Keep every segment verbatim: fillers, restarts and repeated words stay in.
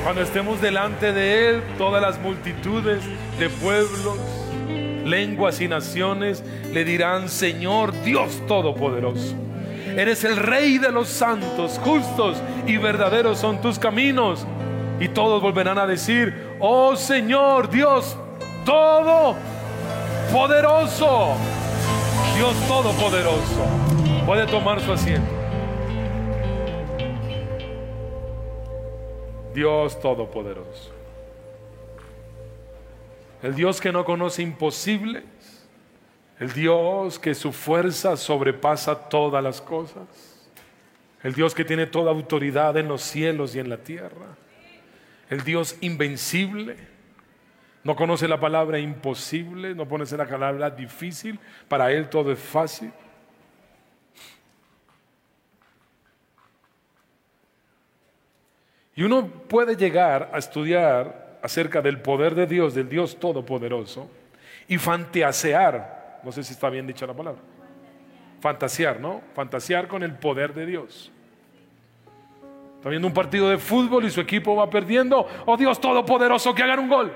Cuando estemos delante de Él, todas las multitudes de pueblos, lenguas y naciones le dirán: Señor Dios Todopoderoso, eres el Rey de los santos, justos y verdaderos son tus caminos. Y todos volverán a decir: oh Señor Dios Todopoderoso. Dios Todopoderoso. Puede tomar su asiento. Dios Todopoderoso. El Dios que no conoce imposibles. El Dios que su fuerza sobrepasa todas las cosas. El Dios que tiene toda autoridad en los cielos y en la tierra. El Dios invencible. No conoce la palabra imposible, no conoce la palabra difícil. Para Él todo es fácil. Y uno puede llegar a estudiar acerca del poder de Dios, del Dios Todopoderoso, y fantasear. No sé si está bien dicha la palabra. Fantasear, ¿no? Fantasear con el poder de Dios. Está viendo un partido de fútbol y su equipo va perdiendo. Oh Dios Todopoderoso, que hagan un gol.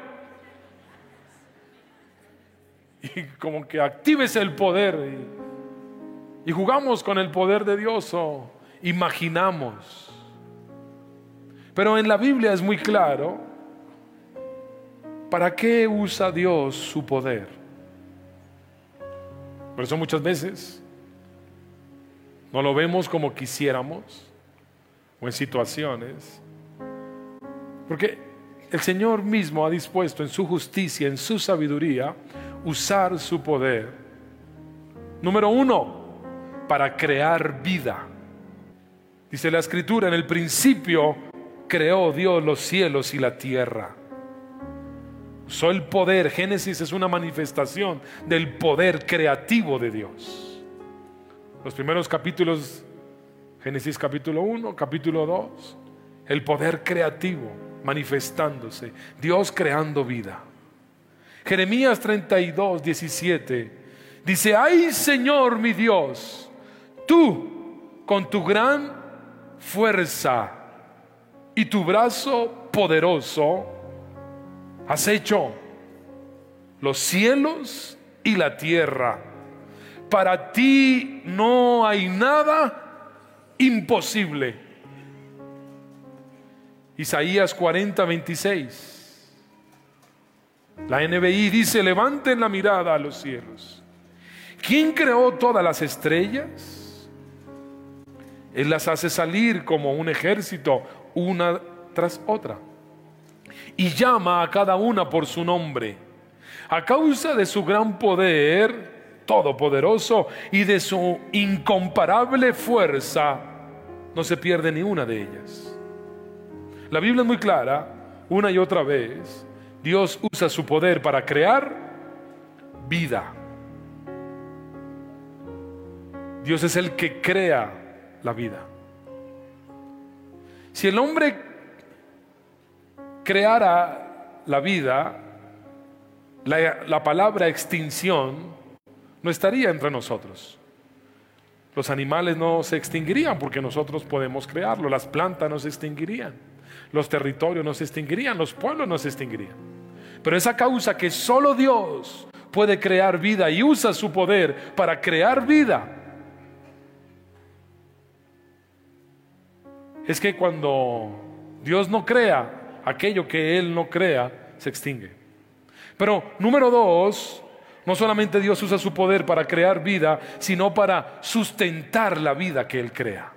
Y como que actívese el poder. Y, y jugamos con el poder de Dios o imaginamos. Pero en la Biblia es muy claro para qué usa Dios su poder. Por eso muchas veces no lo vemos como quisiéramos o en situaciones, porque el Señor mismo ha dispuesto en su justicia, en su sabiduría, usar su poder. Número uno, para crear vida. Dice la Escritura: en el principio creó Dios los cielos y la tierra. Usó el poder. Génesis es una manifestación del poder creativo de Dios. Los primeros capítulos, Génesis capítulo uno, capítulo dos, el poder creativo manifestándose, Dios creando vida. Jeremías treinta y dos, diecisiete dice: ay Señor mi Dios, tú con tu gran fuerza y tu brazo poderoso has hecho los cielos y la tierra. Para ti no hay nada imposible. Isaías cuarenta, veintiséis. La N B I dice: levanten la mirada a los cielos. ¿Quién creó todas las estrellas? Él las hace salir como un ejército, una tras otra, y llama a cada una por su nombre. A causa de su gran poder todopoderoso y de su incomparable fuerza, no se pierde ni una de ellas. La Biblia es muy clara, una y otra vez. Dios usa su poder para crear vida. Dios es el que crea la vida. Si el hombre creara la vida, la, la palabra extinción no estaría entre nosotros. Los animales no se extinguirían porque nosotros podemos crearlo. Las plantas no se extinguirían. Los territorios no se extinguirían. Los pueblos no se extinguirían. Pero esa causa que solo Dios puede crear vida y usa su poder para crear vida, es que cuando Dios no crea, aquello que Él no crea se extingue. Pero número dos, no solamente Dios usa su poder para crear vida, sino para sustentar la vida que Él crea.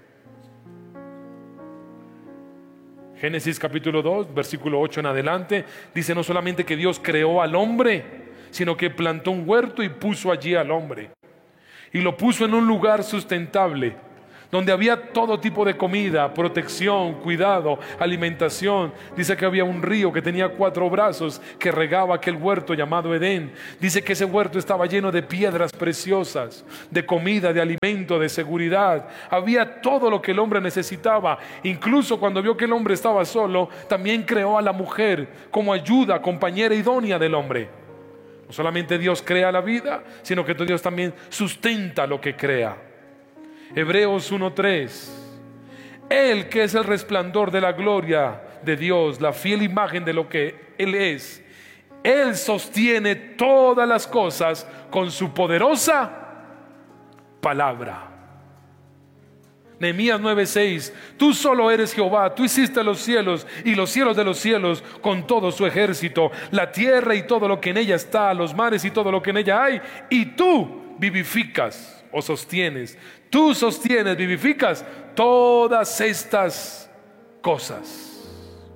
Génesis capítulo dos, versículo ocho en adelante, dice: no solamente que Dios creó al hombre, sino que plantó un huerto y puso allí al hombre. Y lo puso en un lugar sustentable, donde había todo tipo de comida, protección, cuidado, alimentación. Dice que había un río que tenía cuatro brazos que regaba aquel huerto llamado Edén. Dice que ese huerto estaba lleno de piedras preciosas, de comida, de alimento, de seguridad. Había todo lo que el hombre necesitaba. Incluso cuando vio que el hombre estaba solo, también creó a la mujer como ayuda, compañera idónea del hombre. No solamente Dios crea la vida, sino que Dios también sustenta lo que crea. Hebreos uno tres. Él, que es el resplandor de la gloria de Dios, la fiel imagen de lo que Él es, Él sostiene todas las cosas con su poderosa palabra. Nehemías nueve seis: tú solo eres Jehová, tú hiciste los cielos y los cielos de los cielos con todo su ejército, la tierra y todo lo que en ella está, los mares y todo lo que en ella hay, y tú vivificas o sostienes, tú sostienes, vivificas todas estas cosas.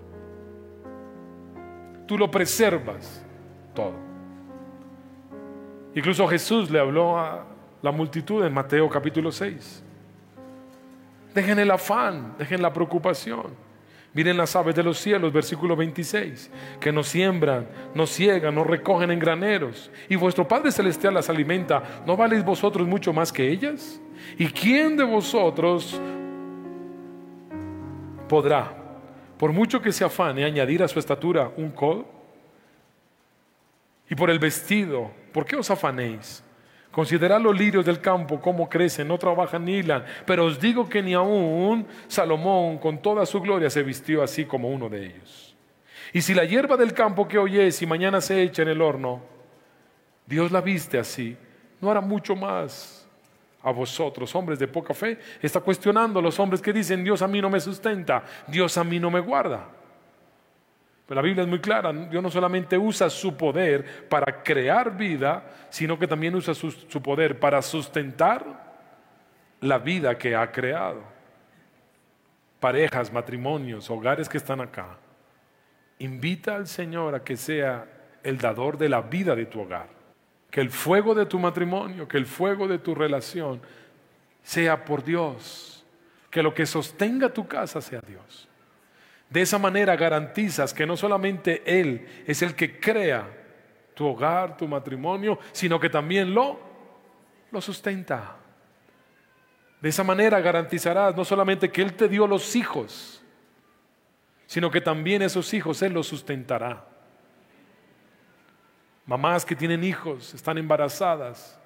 Tú lo preservas todo. Incluso Jesús le habló a la multitud en Mateo capítulo seis. Dejen el afán, dejen la preocupación. Miren las aves de los cielos, versículo veintiséis, que no siembran, no ciegan, no recogen en graneros, y vuestro Padre Celestial las alimenta. ¿No valéis vosotros mucho más que ellas? ¿Y quién de vosotros podrá, por mucho que se afane, añadir a su estatura un codo? Y por el vestido, ¿por qué os afanéis? Considerad los lirios del campo, cómo crecen, no trabajan ni hilan, pero os digo que ni aun Salomón con toda su gloria se vistió así como uno de ellos. Y si la hierba del campo que hoy es y mañana se echa en el horno, Dios la viste así, ¿no hará mucho más a vosotros, hombres de poca fe? Está cuestionando a los hombres que dicen: Dios a mí no me sustenta, Dios a mí no me guarda. Pero la Biblia es muy clara: Dios no solamente usa su poder para crear vida, sino que también usa su, su poder para sustentar la vida que ha creado. Parejas, matrimonios, hogares que están acá, invita al Señor a que sea el dador de la vida de tu hogar. Que el fuego de tu matrimonio, que el fuego de tu relación sea por Dios. Que lo que sostenga tu casa sea Dios. De esa manera garantizas que no solamente Él es el que crea tu hogar, tu matrimonio, sino que también lo, lo sustenta. De esa manera garantizarás no solamente que Él te dio los hijos, sino que también esos hijos Él los sustentará. Mamás que tienen hijos, están embarazadas,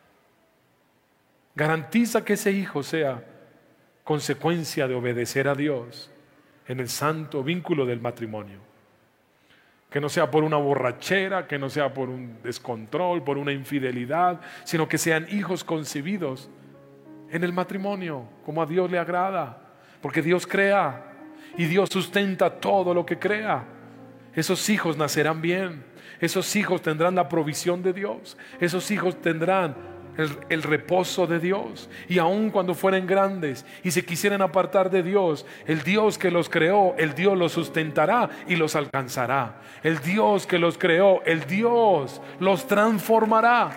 garantiza que ese hijo sea consecuencia de obedecer a Dios en el santo vínculo del matrimonio. Que no sea por una borrachera, que no sea por un descontrol, por una infidelidad, sino que sean hijos concebidos en el matrimonio, como a Dios le agrada, porque Dios crea y Dios sustenta todo lo que crea. Esos hijos nacerán bien, esos hijos tendrán la provisión de Dios, esos hijos tendrán El, el reposo de Dios. Y aun cuando fueren grandes y se quisieran apartar de Dios, el Dios que los creó, el Dios los sustentará y los alcanzará. El Dios que los creó, el Dios los transformará.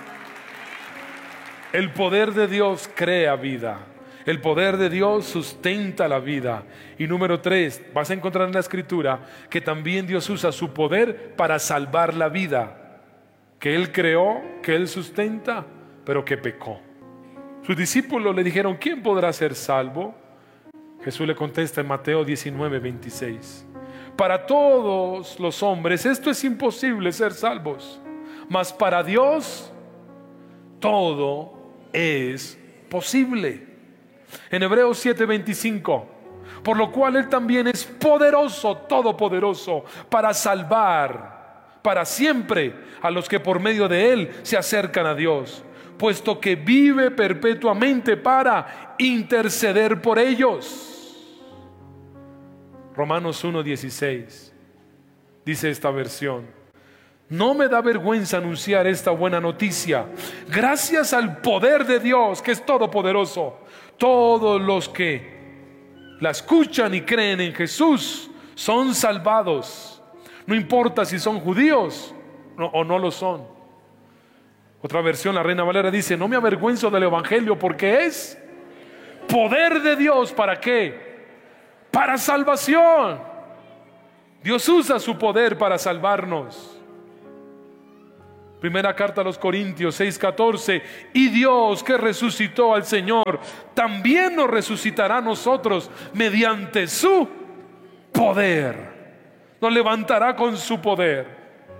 El poder de Dios crea vida, el poder de Dios sustenta la vida. Y número tres, vas a encontrar en la Escritura que también Dios usa su poder para salvar la vida, que Él creó, que Él sustenta, pero que pecó. Sus discípulos le dijeron: ¿quién podrá ser salvo? Jesús le contesta en Mateo diecinueve veintiséis: para todos los hombres esto es imposible, ser salvos, mas para Dios todo es posible. En Hebreos siete veinticinco: por lo cual Él también es poderoso, todopoderoso, para salvar para siempre a los que por medio de Él se acercan a Dios, puesto que vive perpetuamente para interceder por ellos. Romanos uno dieciséis dice esta versión: no me da vergüenza anunciar esta buena noticia. Gracias al poder de Dios, que es todopoderoso, todos los que la escuchan y creen en Jesús son salvados, no importa si son judíos o no lo son. Otra versión, la Reina Valera, dice: no me avergüenzo del Evangelio, porque es poder de Dios. ¿Para qué? Para salvación. Dios usa su poder para salvarnos. Primera carta a los Corintios seis catorce: y Dios, que resucitó al Señor, también nos resucitará a nosotros mediante su poder. Nos levantará con su poder.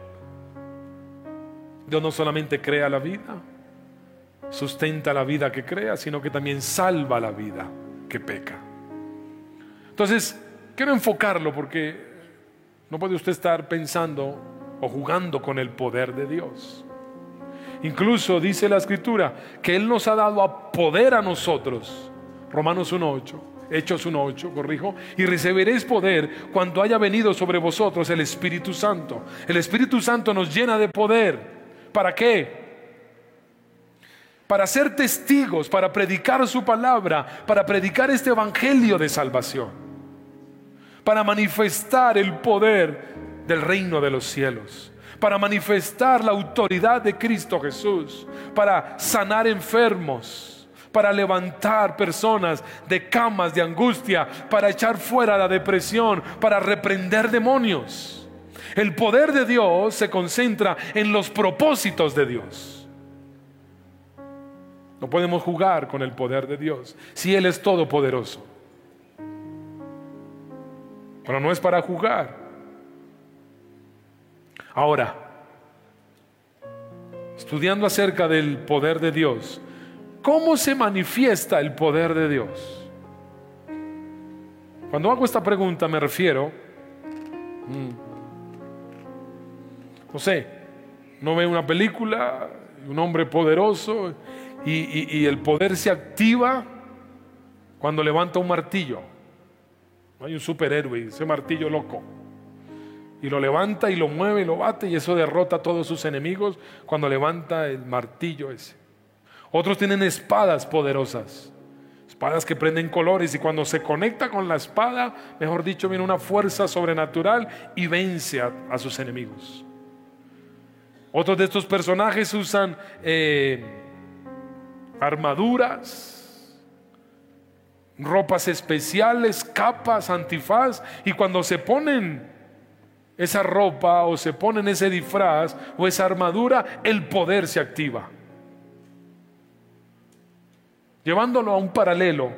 Dios no solamente crea la vida, sustenta la vida que crea, sino que también salva la vida que peca. Entonces, quiero enfocarlo porque no puede usted estar pensando o jugando con el poder de Dios. Incluso dice la Escritura que Él nos ha dado a poder a nosotros. Romanos uno ocho, Hechos uno ocho, corrijo. Y recibiréis poder cuando haya venido sobre vosotros el Espíritu Santo. El Espíritu Santo nos llena de poder. ¿Para qué? Para ser testigos, para predicar su palabra, para predicar este evangelio de salvación, para manifestar el poder del reino de los cielos, para manifestar la autoridad de Cristo Jesús, para sanar enfermos, para levantar personas de camas de angustia, para echar fuera la depresión, para reprender demonios. El poder de Dios se concentra en los propósitos de Dios. No podemos jugar con el poder de Dios si Él es todopoderoso. Pero no es para jugar. Ahora, estudiando acerca del poder de Dios, ¿cómo se manifiesta el poder de Dios? Cuando hago esta pregunta me refiero, mmm, no sé, no ve una película, un hombre poderoso y, y, y el poder se activa cuando levanta un martillo. Hay un superhéroe, ese martillo loco, y lo levanta y lo mueve y lo bate, y eso derrota a todos sus enemigos cuando levanta el martillo ese. Otros tienen espadas poderosas, espadas que prenden colores, y cuando se conecta con la espada, mejor dicho, viene una fuerza sobrenatural y vence a, a sus enemigos. Otros de estos personajes usan eh, armaduras, ropas especiales, capas, antifaz, y cuando se ponen esa ropa o se ponen ese disfraz o esa armadura, el poder se activa. Llevándolo a un paralelo,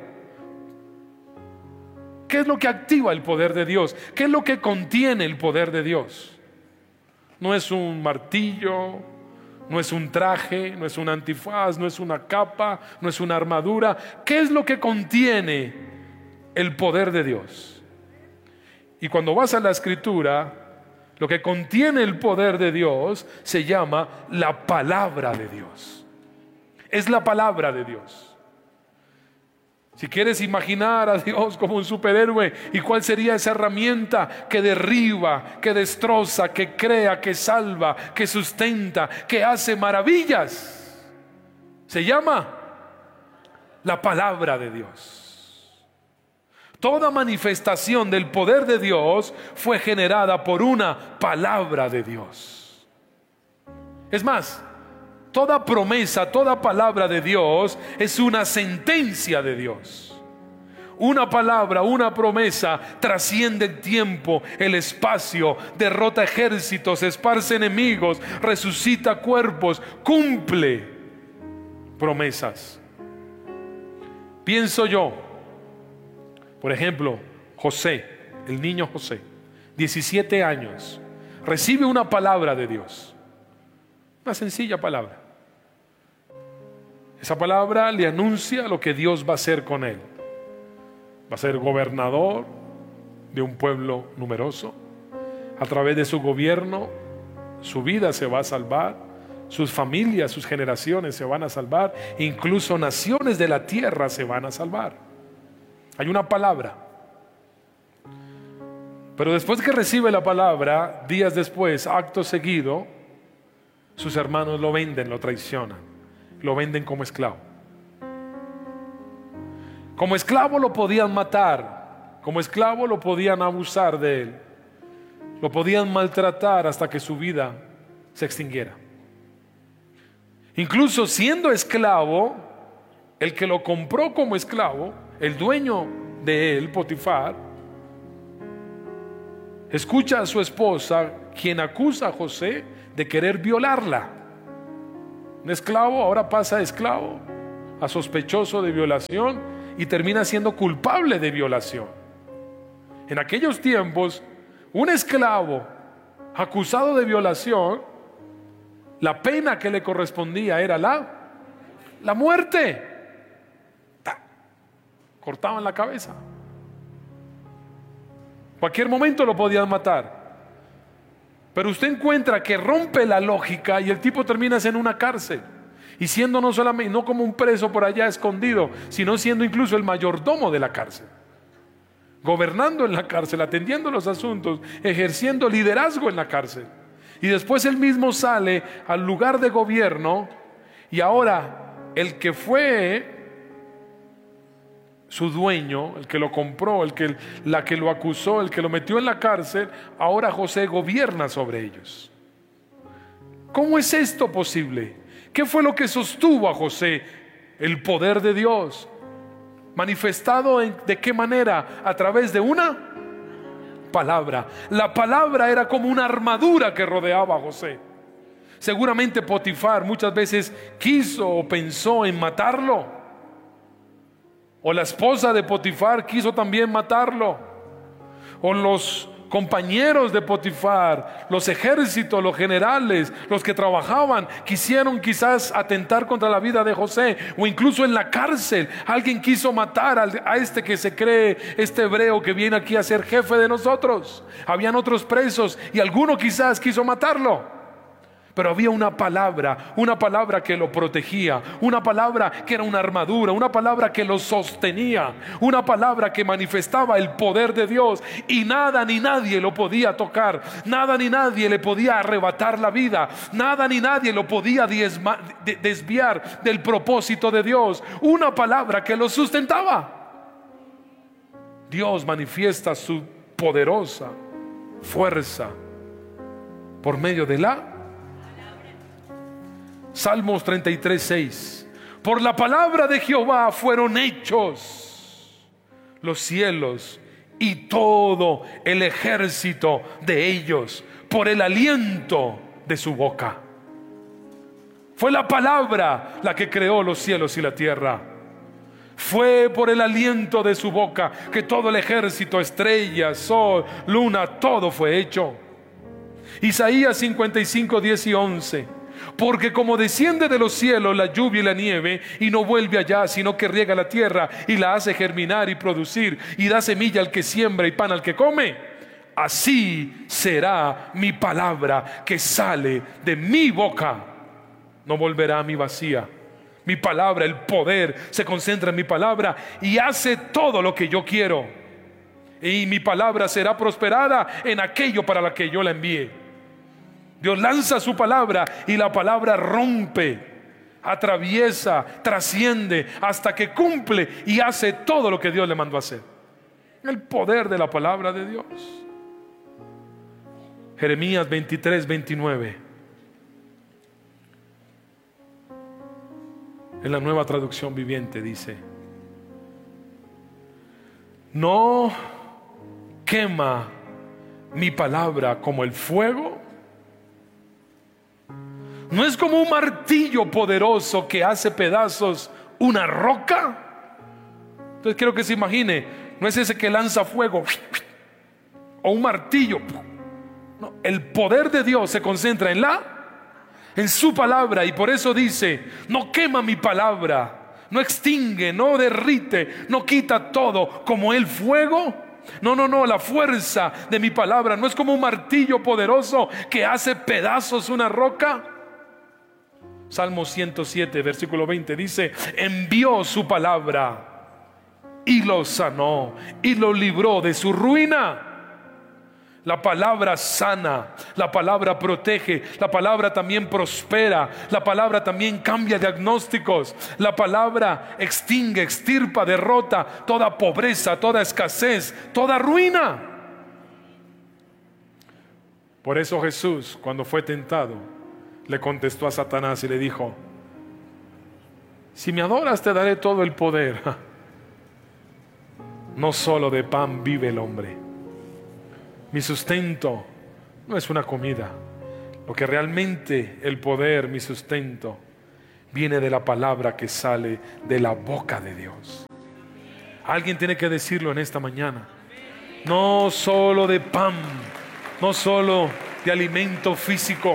¿qué es lo que activa el poder de Dios? ¿Qué es lo que contiene el poder de Dios? No es un martillo, no es un traje, no es un antifaz, no es una capa, no es una armadura. ¿Qué es lo que contiene el poder de Dios? Y cuando vas a la Escritura, lo que contiene el poder de Dios se llama la palabra de Dios. Es la palabra de Dios. Si quieres imaginar a Dios como un superhéroe, ¿y cuál sería esa herramienta que derriba, que destroza, que crea, que salva, que sustenta, que hace maravillas? Se llama la palabra de Dios. Toda manifestación del poder de Dios fue generada por una palabra de Dios. Es más, toda promesa, toda palabra de Dios es una sentencia de Dios. Una palabra, una promesa trasciende el tiempo, el espacio, derrota ejércitos, esparce enemigos, resucita cuerpos, cumple promesas. Pienso yo, por ejemplo, José, el niño José, diecisiete años, recibe una palabra de Dios. Una sencilla palabra. Esa palabra le anuncia lo que Dios va a hacer con él. Va a ser gobernador de un pueblo numeroso. A través de su gobierno, su vida se va a salvar, sus familias, sus generaciones se van a salvar, incluso naciones de la tierra se van a salvar. Hay una palabra. Pero después que recibe la palabra, días después, acto seguido, sus hermanos lo venden, lo traicionan, lo venden como esclavo. Como esclavo lo podían matar, como esclavo lo podían abusar de él, lo podían maltratar hasta que su vida se extinguiera. Incluso siendo esclavo, el que lo compró como esclavo, el dueño de él, Potifar, escucha a su esposa, quien acusa a José de querer violarla. Un esclavo ahora pasa de esclavo a sospechoso de violación y termina siendo culpable de violación. En aquellos tiempos, un esclavo acusado de violación, la pena que le correspondía era la, la muerte. ¡Ta! Cortaban la cabeza. Cualquier momento lo podían matar. Pero usted encuentra que rompe la lógica y el tipo termina en una cárcel. Y siendo no solamente, no como un preso por allá escondido, sino siendo incluso el mayordomo de la cárcel. Gobernando en la cárcel, atendiendo los asuntos, ejerciendo liderazgo en la cárcel. Y después él mismo sale al lugar de gobierno y ahora el que fue su dueño, el que lo compró, el que, la que lo acusó, el que lo metió en la cárcel, ahora José gobierna sobre ellos. ¿Cómo es esto posible? ¿Qué fue lo que sostuvo a José? El poder de Dios. ¿Manifestado en, de qué manera? A través de una palabra. La palabra era como una armadura que rodeaba a José. Seguramente Potifar muchas veces quiso o pensó en matarlo. O la esposa de Potifar quiso también matarlo. O los compañeros de Potifar, los ejércitos, los generales, los que trabajaban, quisieron quizás atentar contra la vida de José. O incluso en la cárcel, alguien quiso matar a este que se cree, este hebreo que viene aquí a ser jefe de nosotros. Habían otros presos y alguno quizás quiso matarlo. Pero había una palabra, una palabra que lo protegía, una palabra que era una armadura, una palabra que lo sostenía, una palabra que manifestaba el poder de Dios y nada ni nadie lo podía tocar, nada ni nadie le podía arrebatar la vida, nada ni nadie lo podía diezma, de, desviar del propósito de Dios, una palabra que lo sustentaba. Dios manifiesta su poderosa fuerza por medio de la Salmos treinta y tres, seis. Por la palabra de Jehová fueron hechos los cielos y todo el ejército de ellos, por el aliento de su boca. Fue la palabra la que creó los cielos y la tierra. Fue por el aliento de su boca que todo el ejército, estrellas, sol, luna, todo fue hecho. Isaías cincuenta y cinco, diez y once. Porque como desciende de los cielos la lluvia y la nieve, y no vuelve allá, sino que riega la tierra y la hace germinar y producir, y da semilla al que siembra y pan al que come, así será mi palabra que sale de mi boca. No volverá a mí vacía. Mi palabra, el poder, se concentra en mi palabra y hace todo lo que yo quiero. Y mi palabra será prosperada en aquello para lo que yo la envíe. Dios lanza su palabra y la palabra rompe, atraviesa, trasciende hasta que cumple y hace todo lo que Dios le mandó a hacer. El poder de la palabra de Dios. Jeremías veintitrés, veintinueve. En la Nueva Traducción Viviente dice: no quema mi palabra como el fuego. ¿No es como un martillo poderoso que hace pedazos una roca? Entonces quiero que se imagine, no es ese que lanza fuego o un martillo. No, el poder de Dios se concentra en la, en su palabra, y por eso dice: no quema mi palabra, no extingue, no derrite, no quita todo como el fuego. No, no, no, la fuerza de mi palabra no es como un martillo poderoso que hace pedazos una roca. Salmo ciento siete, versículo veinte dice: envió su palabra y lo sanó y lo libró de su ruina. La palabra sana, la palabra protege, la palabra también prospera, la palabra también cambia diagnósticos, la palabra extingue, extirpa, derrota toda pobreza, toda escasez, toda ruina. Por eso Jesús, cuando fue tentado, le contestó a Satanás y le dijo: si me adoras te daré todo el poder. No solo de pan vive el hombre. Mi sustento no es una comida. Lo que realmente el poder, mi sustento, viene de la palabra que sale de la boca de Dios. Alguien tiene que decirlo en esta mañana. No solo de pan, no solo de alimento físico,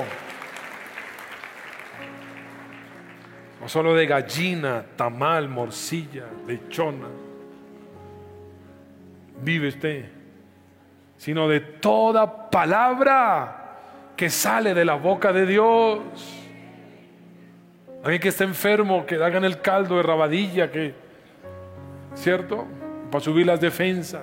no solo de gallina, tamal, morcilla, lechona. Vive usted sino de toda palabra que sale de la boca de Dios. Alguien que está enfermo, que hagan el caldo de rabadilla, que, ¿cierto? Para subir las defensas.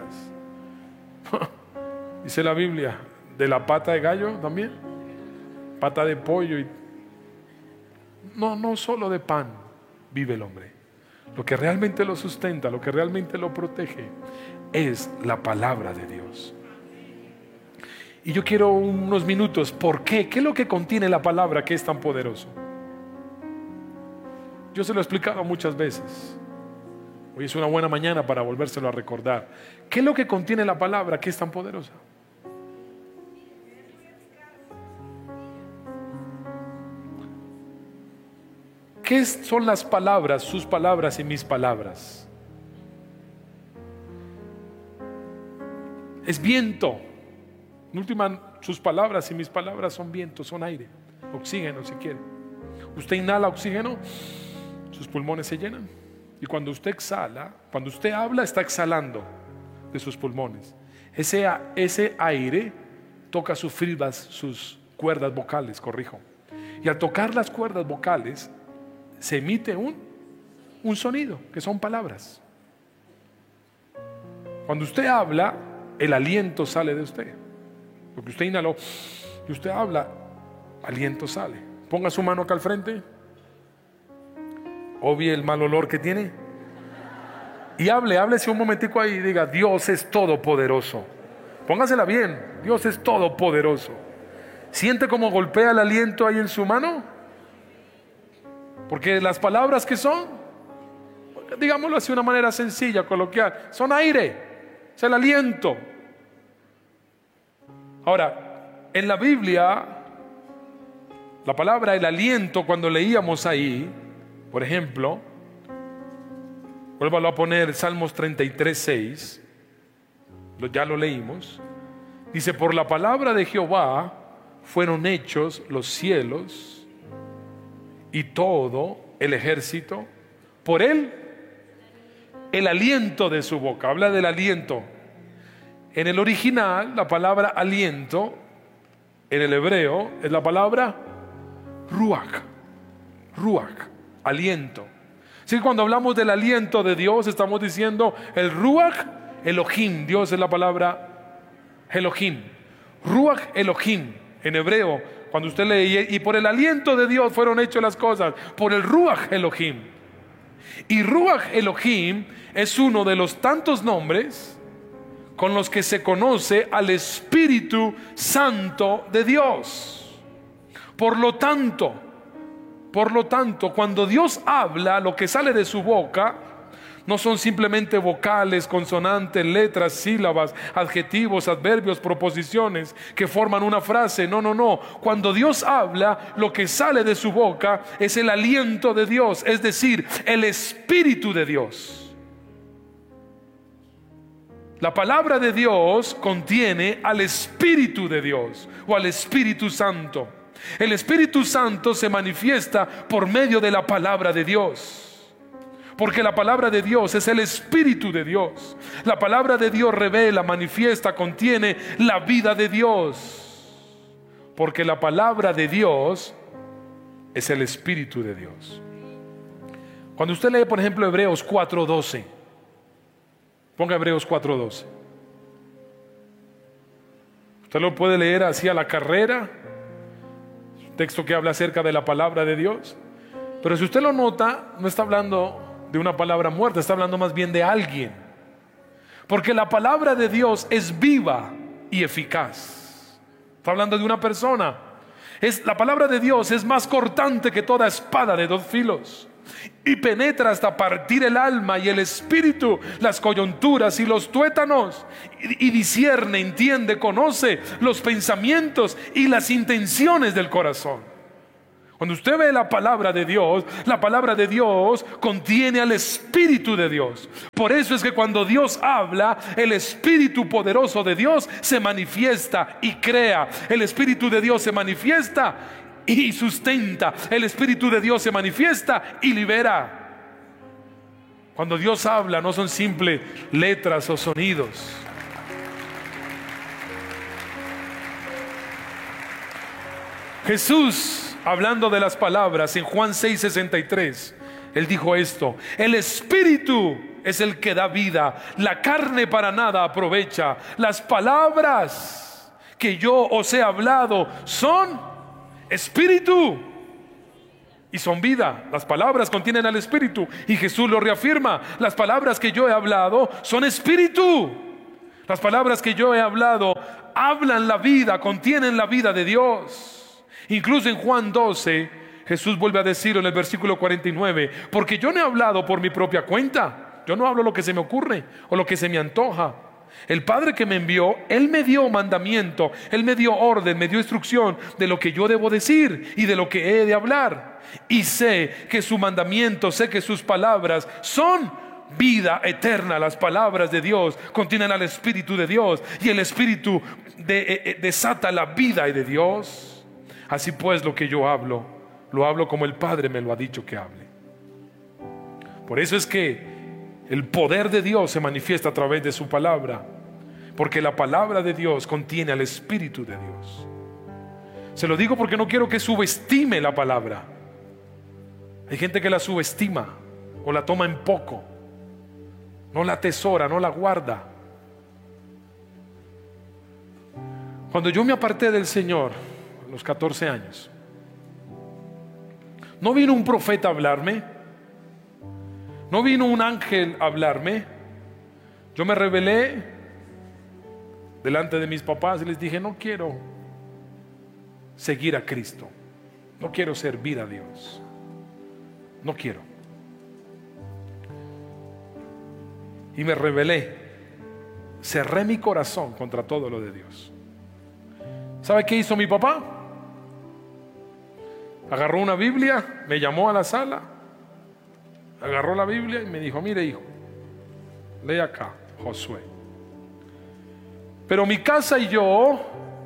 Dice la Biblia, de la pata de gallo también, pata de pollo. Y... no, no solo de pan vive el hombre. Lo que realmente lo sustenta, lo que realmente lo protege, es la palabra de Dios. Y yo quiero unos minutos, ¿por qué? ¿Qué es lo que contiene la palabra que es tan poderoso? Yo se lo he explicado muchas veces. Hoy es una buena mañana para volvérselo a recordar. ¿Qué es lo que contiene la palabra que es tan poderosa? ¿Qué son las palabras, sus palabras y mis palabras? Es viento. En última, sus palabras y mis palabras son viento, son aire, oxígeno si quiere. Usted inhala oxígeno, sus pulmones se llenan. Y cuando usted exhala, cuando usted habla, está exhalando de sus pulmones. Ese, ese aire toca sus fibras, sus cuerdas vocales, corrijo. Y al tocar las cuerdas vocales, se emite un, un sonido, que son palabras. Cuando usted habla, el aliento sale de usted. Porque usted inhaló y usted habla, aliento sale. Ponga su mano acá al frente. Obvie el mal olor que tiene. Y hable, háblese un momentico ahí y diga: Dios es todopoderoso. Póngasela bien, Dios es todopoderoso. ¿Siente cómo golpea el aliento ahí en su mano? Porque las palabras que son, digámoslo así de una manera sencilla, coloquial, son aire, es el aliento. Ahora, en la Biblia, la palabra el aliento, cuando leíamos ahí, por ejemplo, vuélvalo a poner, Salmos treinta y tres, seis, ya lo leímos, dice: por la palabra de Jehová fueron hechos los cielos y todo el ejército, por él, el aliento de su boca. Habla del aliento. En el original, la palabra aliento, en el hebreo, es la palabra ruach. Ruach, aliento. Así que cuando hablamos del aliento de Dios, estamos diciendo el ruach Elohim. Dios es la palabra Elohim. Ruach Elohim, en hebreo. Cuando usted lee, y por el aliento de Dios fueron hechas las cosas, por el Ruach Elohim. Y Ruach Elohim es uno de los tantos nombres con los que se conoce al Espíritu Santo de Dios. Por lo tanto, por lo tanto, cuando Dios habla, lo que sale de su boca no son simplemente vocales, consonantes, letras, sílabas, adjetivos, adverbios, proposiciones que forman una frase. No, no, no. Cuando Dios habla, lo que sale de su boca es el aliento de Dios, es decir, el Espíritu de Dios. La palabra de Dios contiene al Espíritu de Dios o al Espíritu Santo. El Espíritu Santo se manifiesta por medio de la palabra de Dios. Porque la palabra de Dios es el Espíritu de Dios. La palabra de Dios revela, manifiesta, contiene la vida de Dios. Porque la palabra de Dios es el Espíritu de Dios. Cuando usted lee, por ejemplo, Hebreos cuatro doce, ponga Hebreos cuatro doce. Usted lo puede leer así a la carrera, un texto que habla acerca de la palabra de Dios. Pero si usted lo nota, no está hablando de una palabra muerta, está hablando más bien de alguien. Porque la palabra de Dios es viva y eficaz. Está hablando de una persona. Es, la palabra de Dios es más cortante que toda espada de dos filos, y penetra hasta partir el alma y el espíritu, las coyunturas y los tuétanos, y, y discierne, entiende, conoce los pensamientos y las intenciones del corazón. Cuando usted ve la palabra de Dios, la palabra de Dios contiene al Espíritu de Dios. Por eso es que cuando Dios habla, el Espíritu poderoso de Dios se manifiesta y crea. El Espíritu de Dios se manifiesta y sustenta. El Espíritu de Dios se manifiesta y libera. Cuando Dios habla, no son simples letras o sonidos. Jesús, hablando de las palabras en Juan seis sesenta y tres, Él dijo esto: el Espíritu es el que da vida, la carne para nada aprovecha. Las palabras que yo os he hablado son Espíritu y son vida. Las palabras contienen al Espíritu, y Jesús lo reafirma: las palabras que yo he hablado son Espíritu. Las palabras que yo he hablado hablan la vida, contienen la vida de Dios. Incluso en Juan doce, Jesús vuelve a decirlo en el versículo cuarenta y nueve: porque yo no he hablado por mi propia cuenta, yo no hablo lo que se me ocurre o lo que se me antoja. El Padre que me envió, Él me dio mandamiento, Él me dio orden, me dio instrucción de lo que yo debo decir y de lo que he de hablar. Y sé que su mandamiento, sé que sus palabras son vida eterna. Las palabras de Dios contienen al Espíritu de Dios, y el Espíritu de, eh, desata la vida de Dios. Así pues, lo que yo hablo, lo hablo como el Padre me lo ha dicho que hable. Por eso es que el poder de Dios se manifiesta a través de su palabra, porque la palabra de Dios contiene al Espíritu de Dios. Se lo digo porque no quiero que subestime la palabra. Hay gente que la subestima o la toma en poco, no la atesora, no la guarda. Cuando yo me aparté del Señor a los catorce años, no vino un profeta a hablarme, no vino un ángel a hablarme. Yo me rebelé delante de mis papás y les dije: no quiero seguir a Cristo, no quiero servir a Dios, no quiero. Y me rebelé, cerré mi corazón contra todo lo de Dios. ¿Sabe qué hizo mi papá? Agarró una Biblia, me llamó a la sala, agarró la Biblia y me dijo: mire, hijo, lee acá, Josué: pero mi casa y yo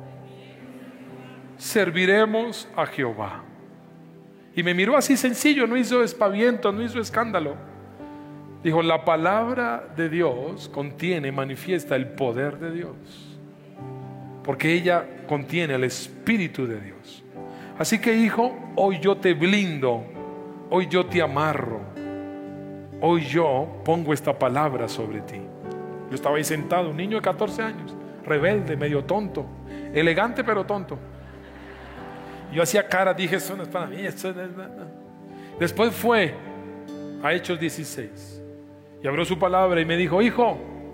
serviremos a Jehová. Y me miró así sencillo, no hizo espaviento, no hizo escándalo. Dijo: la palabra de Dios contiene, manifiesta el poder de Dios, porque ella contiene el Espíritu de Dios. Así que, hijo, hoy yo te blindo, hoy yo te amarro, hoy yo pongo esta palabra sobre ti. Yo estaba ahí sentado, un niño de catorce años, rebelde, medio tonto, elegante pero tonto. Yo hacía cara, dije: eso no es para mí, esto no es nada. Después fue a Hechos dieciséis y abrió su palabra y me dijo: hijo,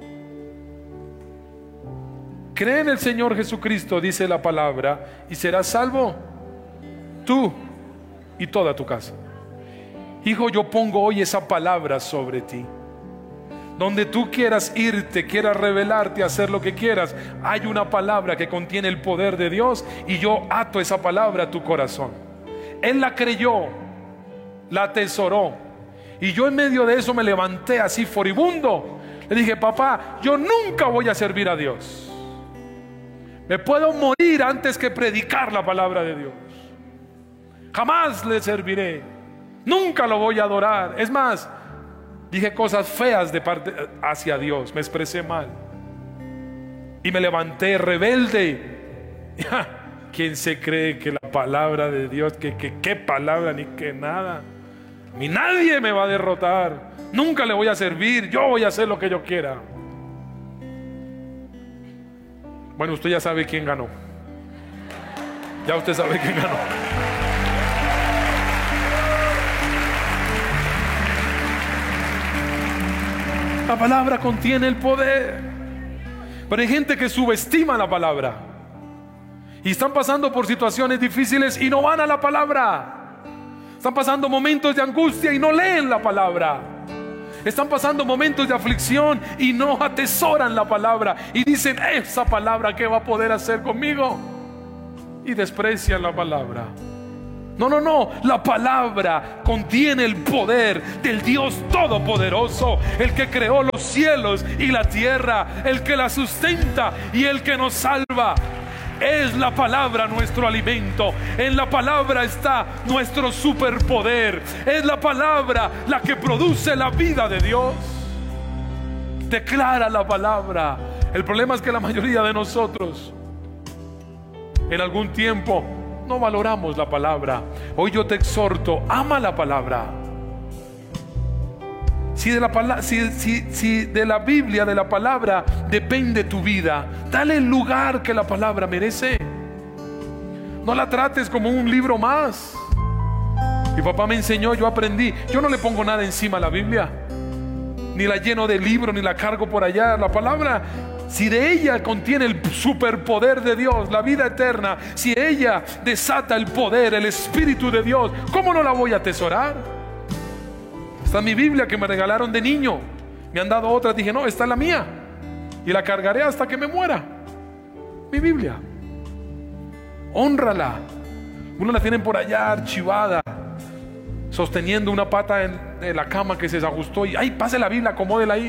cree en el Señor Jesucristo, dice la palabra, y serás salvo tú y toda tu casa. Hijo, yo pongo hoy esa palabra sobre ti. Donde tú quieras irte, quieras revelarte, hacer lo que quieras, hay una palabra que contiene el poder de Dios, y yo ato esa palabra a tu corazón. Él la creyó, la atesoró, y yo en medio de eso me levanté así furibundo. Le dije: papá, yo nunca voy a servir a Dios. Me puedo morir antes que predicar la palabra de Dios. Jamás le serviré, nunca lo voy a adorar. Es más, dije cosas feas de parte hacia Dios, me expresé mal y me levanté rebelde. ¿Quién se cree que la palabra de Dios, que, que qué palabra ni que nada? Ni nadie me va a derrotar, nunca le voy a servir, yo voy a hacer lo que yo quiera. Bueno, usted ya sabe quién ganó. Ya usted sabe quién ganó. La palabra contiene el poder, pero hay gente que subestima la palabra y están pasando por situaciones difíciles y no van a la palabra. Están pasando momentos de angustia y no leen la palabra. Están pasando momentos de aflicción y no atesoran la palabra y dicen: esa palabra, ¿qué va a poder hacer conmigo? Y desprecian la palabra. No, no, no, la palabra contiene el poder del Dios Todopoderoso, el que creó los cielos y la tierra, el que la sustenta y el que nos salva. Es la palabra nuestro alimento. En la palabra está nuestro superpoder. Es la palabra la que produce la vida de Dios. Declara la palabra. El problema es que la mayoría de nosotros en algún tiempo no valoramos la palabra. Hoy yo te exhorto, ama la palabra. Si de la, pala- si, si, si de la Biblia, de la palabra, depende tu vida, dale el lugar que la palabra merece. No la trates como un libro más. Mi papá me enseñó, yo aprendí. Yo no le pongo nada encima a la Biblia, ni la lleno de libros, ni la cargo por allá. La palabra, si de ella contiene el superpoder de Dios, la vida eterna, si ella desata el poder, el Espíritu de Dios, ¿cómo no la voy a atesorar? Esta es mi Biblia que me regalaron de niño. Me han dado otra, dije no, esta es la mía, y la cargaré hasta que me muera. Mi Biblia, hónrala. Uno la tienen por allá archivada, sosteniendo una pata en, en la cama que se desajustó, y ay, pase la Biblia, acomódela ahí.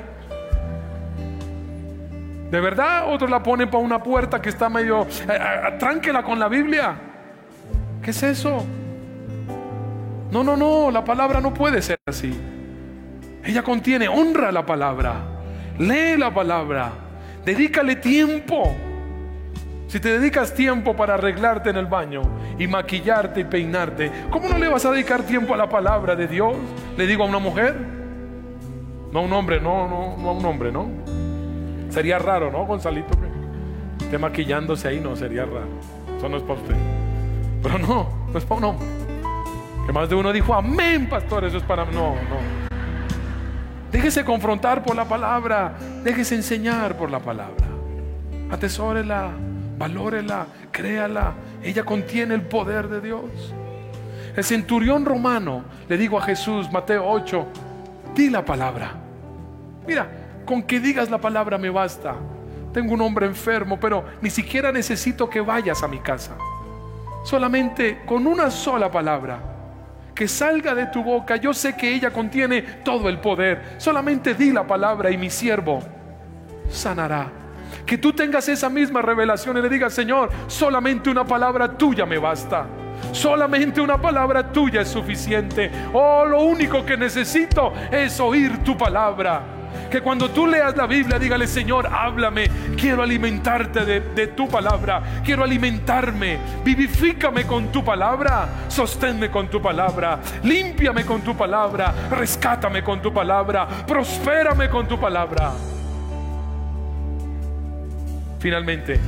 De verdad, otros la ponen para una puerta que está medio, eh, atránquela con la Biblia. ¿Qué es eso? No, no, no, la palabra no puede ser así. Ella contiene, honra la palabra, lee la palabra, dedícale tiempo. Si te dedicas tiempo para arreglarte en el baño y maquillarte y peinarte, ¿cómo no le vas a dedicar tiempo a la palabra de Dios? Le digo a una mujer, no a un hombre, no, no, no a un hombre, ¿no? Sería raro, ¿no, Gonzalito? Que esté maquillándose ahí, no, sería raro. Eso no es para usted. Pero no, no es para un hombre. Que más de uno dijo, amén, pastor, eso es para... No, no. Déjese confrontar por la palabra, déjese enseñar por la palabra. Atesórela, valórela, créala. Ella contiene el poder de Dios. El centurión romano le dijo a Jesús, Mateo ocho, di la palabra. Mira, con que digas la palabra me basta. Tengo un hombre enfermo, pero ni siquiera necesito que vayas a mi casa. Solamente con una sola palabra que salga de tu boca, yo sé que ella contiene todo el poder. Solamente di la palabra y mi siervo sanará. Que tú tengas esa misma revelación y le digas, Señor, solamente una palabra tuya me basta. Solamente una palabra tuya es suficiente. Oh, lo único que necesito es oír tu palabra. Que cuando tú leas la Biblia, dígale, Señor, háblame. Quiero alimentarte de, de tu palabra. Quiero alimentarme. Vivifícame con tu palabra. Sosténme con tu palabra. Límpiame con tu palabra. Rescátame con tu palabra. Prospérame con tu palabra. Finalmente,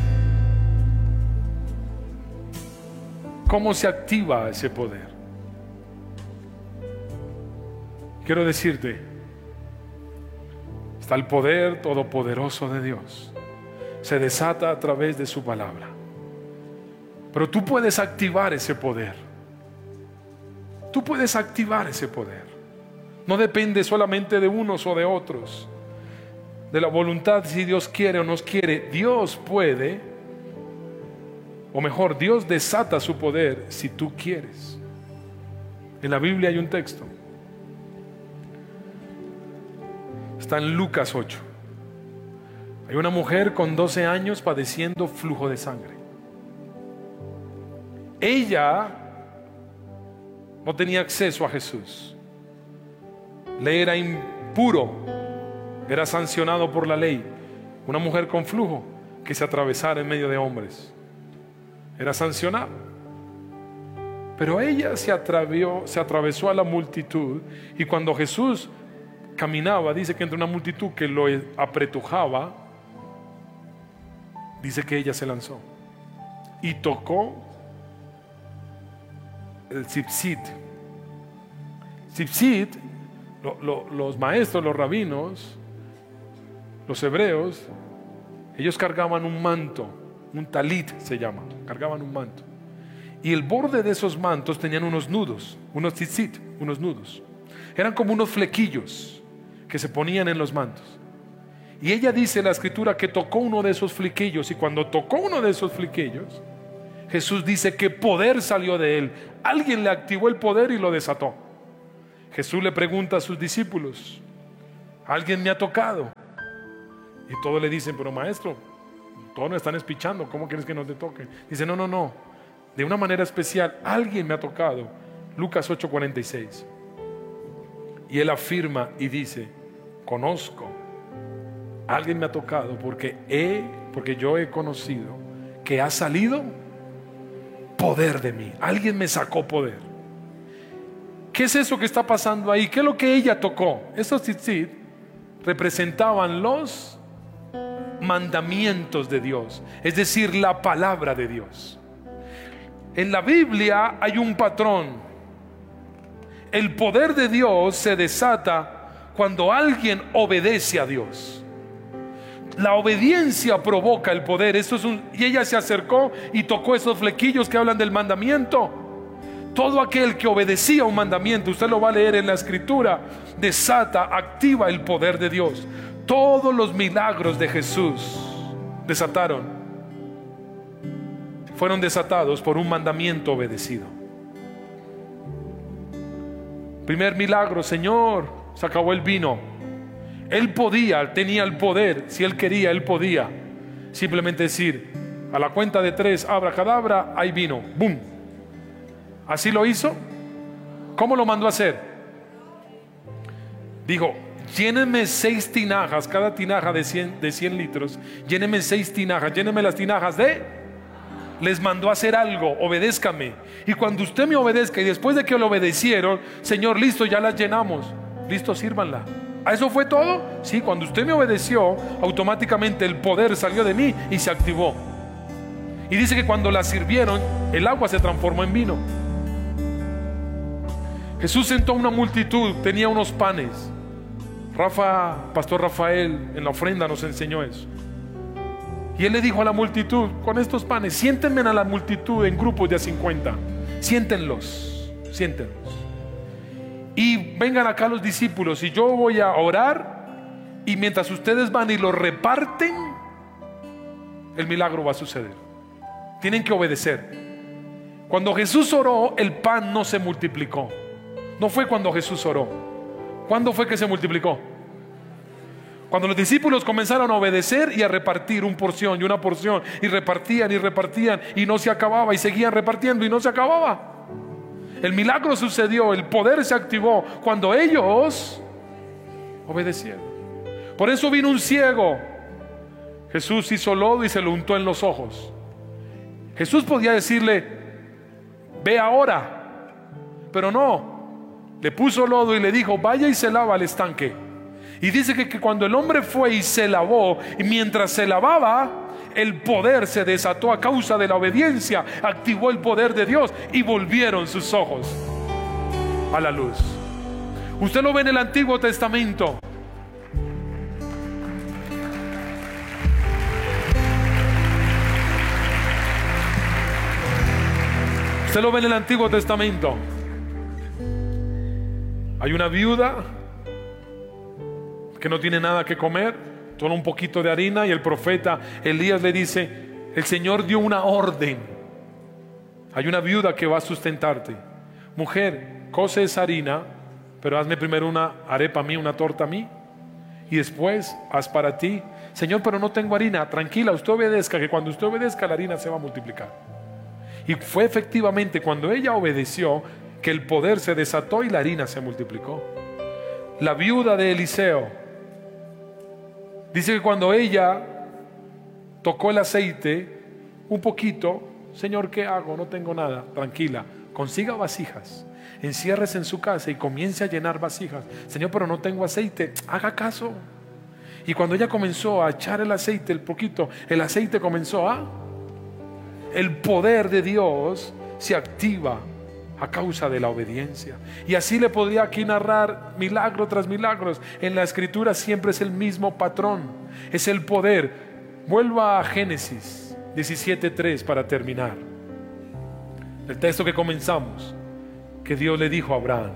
¿cómo se activa ese poder? Quiero decirte, está el poder todopoderoso de Dios. Se desata a través de su palabra. Pero tú puedes activar ese poder. Tú puedes activar ese poder. No depende solamente de unos o de otros, de la voluntad, si Dios quiere o nos quiere. Dios puede, o mejor, Dios desata su poder si tú quieres. En la Biblia hay un texto, está en Lucas ocho. Hay una mujer con doce años padeciendo flujo de sangre. Ella no tenía acceso a Jesús. Le era impuro, era sancionado por la ley. Una mujer con flujo que se atravesara en medio de hombres era sancionada. Pero ella se atravesó, se atravesó a la multitud, y cuando Jesús caminaba, dice que entre una multitud que lo apretujaba, dice que ella se lanzó y tocó el zipzit. Zipzit, lo, lo, los maestros, los rabinos, los hebreos, ellos cargaban un manto, un talit se llama, cargaban un manto, y el borde de esos mantos tenían unos nudos, unos tzitzit, unos nudos. Eran como unos flequillos que se ponían en los mantos. Y ella dice en la escritura que tocó uno de esos flequillos, y cuando tocó uno de esos flequillos, Jesús dice que poder salió de él. Alguien le activó el poder y lo desató. Jesús le pregunta a sus discípulos, ¿alguien me ha tocado? Y todos le dicen, pero maestro, todos nos están espichando, ¿cómo quieres que nos te toque? Dice, no, no, no, de una manera especial, alguien me ha tocado. Lucas ocho cuarenta y seis. Y él afirma y dice, conozco, alguien me ha tocado porque he, porque yo he conocido que ha salido poder de mí. Alguien me sacó poder. ¿Qué es eso que está pasando ahí? ¿Qué es lo que ella tocó? Esos tzitzit representaban los mandamientos de Dios, es decir, la palabra de Dios. En la Biblia hay un patrón. El poder de Dios se desata cuando alguien obedece a Dios. La obediencia provoca el poder. Esto es un, y ella se acercó y tocó esos flequillos que hablan del mandamiento. Todo aquel que obedecía un mandamiento, usted lo va a leer en la escritura, desata, activa el poder de Dios. Todos los milagros de Jesús desataron, fueron desatados por un mandamiento obedecido. Primer milagro, Señor, se acabó el vino. Él podía, tenía el poder. Si Él quería, Él podía simplemente decir, a la cuenta de tres, abracadabra, hay vino, ¡boom! ¿Así lo hizo? ¿Cómo lo mandó a hacer? Dijo, llénenme seis tinajas, cada tinaja de cien, de cien litros, llénenme seis tinajas, llénenme las tinajas de... Les mandó a hacer algo, obedézcame. Y cuando usted me obedezca, y después de que lo obedecieron, Señor, listo, ya las llenamos, listo, sírvanla. ¿A eso fue todo? Sí, cuando usted me obedeció, automáticamente el poder salió de mí y se activó. Y dice que cuando la sirvieron, el agua se transformó en vino. Jesús sentó a una multitud, tenía unos panes. Rafa, Pastor Rafael, en la ofrenda nos enseñó eso. Y él le dijo a la multitud, con estos panes, siéntenme a la multitud en grupos de a cincuenta. Siéntenlos, siéntenlos. Y vengan acá los discípulos y yo voy a orar. Y mientras ustedes van y lo reparten, el milagro va a suceder. Tienen que obedecer. Cuando Jesús oró, el pan no se multiplicó. No fue cuando Jesús oró. ¿Cuándo fue que se multiplicó? Cuando los discípulos comenzaron a obedecer y a repartir una porción y una porción, y repartían y repartían, y no se acababa, y seguían repartiendo y no se acababa. El milagro sucedió, el poder se activó cuando ellos obedecieron. Por eso vino un ciego. Jesús hizo lodo y se lo untó en los ojos. Jesús podía decirle, ve ahora, pero no. Le puso lodo y le dijo, vaya y se lava al estanque. Y dice que, que cuando el hombre fue y se lavó, y mientras se lavaba, el poder se desató a causa de la obediencia. Activó el poder de Dios y volvieron sus ojos a la luz. Usted lo ve en el Antiguo Testamento. Usted lo ve en el Antiguo Testamento. Hay una viuda que no tiene nada que comer, solo un poquito de harina, y el profeta Elías le dice, el Señor dio una orden. Hay una viuda que va a sustentarte. Mujer, cose esa harina, pero hazme primero una arepa a mí, una torta a mí, y después haz para ti. Señor, pero no tengo harina. Tranquila, usted obedezca, que cuando usted obedezca la harina se va a multiplicar. Y fue efectivamente cuando ella obedeció que el poder se desató y la harina se multiplicó. La viuda de Eliseo dice que cuando ella tocó el aceite un poquito, Señor, ¿qué hago? No tengo nada. Tranquila, consiga vasijas, enciérrese en su casa y comience a llenar vasijas. Señor, pero no tengo aceite. Haga caso. Y cuando ella comenzó a echar el aceite, el poquito, el aceite comenzó a... El poder de Dios se activa a causa de la obediencia. Y así le podría aquí narrar milagro tras milagros. En la escritura siempre es el mismo patrón, es el poder. Vuelva a Génesis diecisiete tres para terminar el texto que comenzamos, que Dios le dijo a Abraham.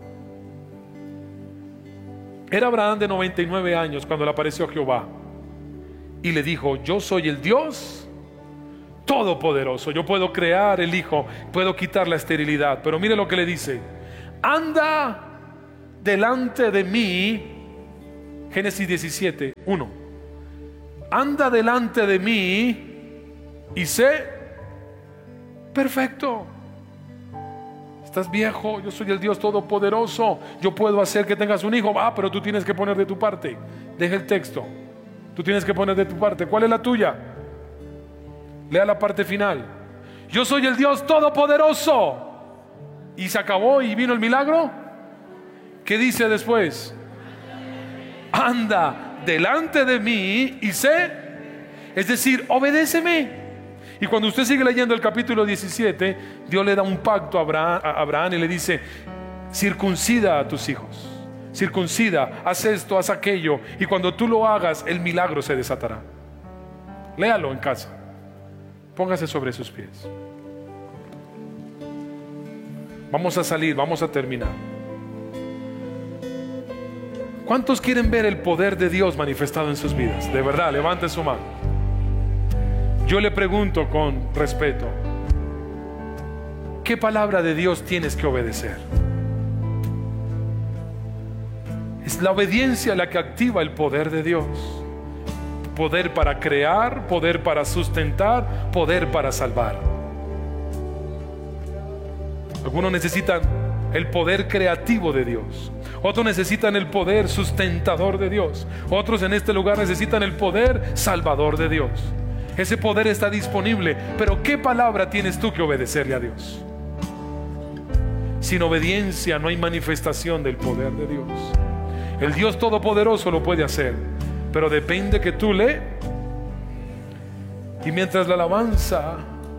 Era Abraham de noventa y nueve años cuando le apareció Jehová y le dijo, yo soy el Dios todopoderoso, yo puedo crear el hijo, puedo quitar la esterilidad. Pero mire lo que le dice, anda delante de mí. Génesis diecisiete uno, anda delante de mí y sé perfecto. Estás viejo, yo soy el Dios todopoderoso, yo puedo hacer que tengas un hijo. Ah, pero tú tienes que poner de tu parte. Deja el texto, tú tienes que poner de tu parte. ¿Cuál es la tuya? Lea la parte final. Yo soy el Dios todopoderoso. Y se acabó y vino el milagro. ¿Qué dice después? Anda delante de mí y sé, es decir, obedéceme. Y cuando usted sigue leyendo el capítulo diecisiete, Dios le da un pacto a Abraham, a Abraham y le dice: circuncida a tus hijos, circuncida, haz esto, haz aquello, y cuando tú lo hagas, el milagro se desatará. Léalo en casa. Póngase sobre sus pies. Vamos a salir, vamos a terminar. ¿Cuántos quieren ver el poder de Dios manifestado en sus vidas? De verdad, levante su mano. Yo le pregunto con respeto: ¿qué palabra de Dios tienes que obedecer? Es la obediencia la que activa el poder de Dios. Poder para crear, poder para sustentar, poder para salvar. Algunos necesitan el poder creativo de Dios, otros necesitan el poder sustentador de Dios, otros en este lugar necesitan el poder salvador de Dios. Ese poder está disponible, pero ¿qué palabra tienes tú que obedecerle a Dios? Sin obediencia no hay manifestación del poder de Dios. El Dios todopoderoso lo puede hacer, pero depende que tú le. Y mientras la alabanza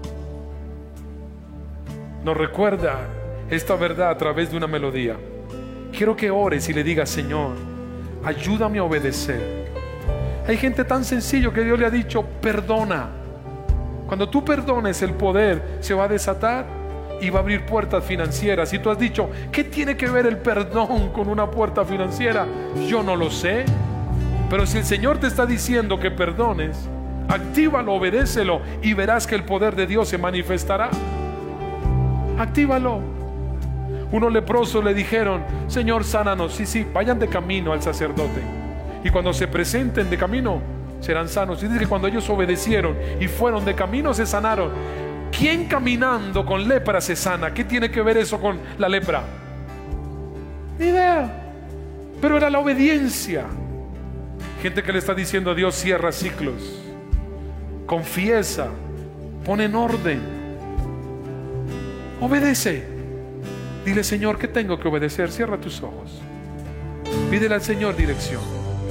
nos recuerda esta verdad a través de una melodía, quiero que ores y le digas: Señor, ayúdame a obedecer. Hay gente tan sencillo que Dios le ha dicho: perdona. Cuando tú perdones, el poder se va a desatar y va a abrir puertas financieras. Y tú has dicho: ¿qué tiene que ver el perdón con una puerta financiera? Yo no lo sé, pero si el Señor te está diciendo que perdones, actívalo, obedécelo y verás que el poder de Dios se manifestará. Actívalo. Unos leprosos le dijeron: Señor, sánanos. Sí, sí, vayan de camino al sacerdote, y cuando se presenten de camino serán sanos. Y dice que cuando ellos obedecieron y fueron de camino, se sanaron. ¿Quién caminando con lepra se sana? ¿Qué tiene que ver eso con la lepra? Ni idea. Pero era la obediencia. Gente que le está diciendo a Dios: cierra ciclos, confiesa, pone en orden, obedece. Dile: Señor, ¿qué tengo que obedecer? Cierra tus ojos. Pídele al Señor dirección.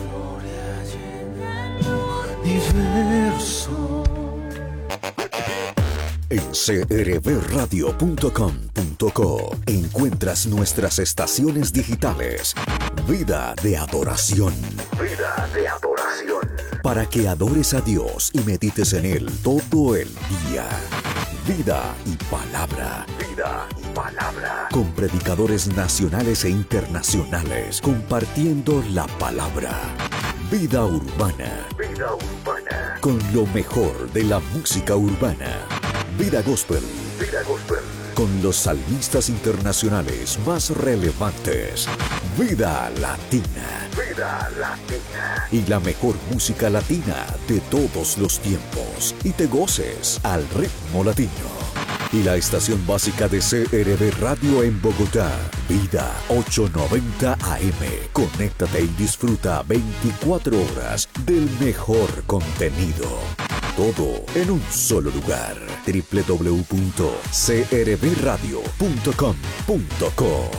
En c r b radio punto com punto co encuentras nuestras estaciones digitales. Vida de adoración. Vida de adoración. Para que adores a Dios y medites en Él todo el día. Vida y palabra. Vida y palabra. Con predicadores nacionales e internacionales compartiendo la palabra. Vida urbana. Vida urbana. Con lo mejor de la música urbana. Vida gospel. Vida gospel. Con los salmistas internacionales más relevantes. Vida latina. Vida latina. Y la mejor música latina de todos los tiempos. Y te goces al ritmo latino. Y la estación básica de C R B Radio en Bogotá, Vida ochocientos noventa A M. Conéctate y disfruta veinticuatro horas del mejor contenido. Todo en un solo lugar. doble u doble u doble u punto c r b radio punto com punto co.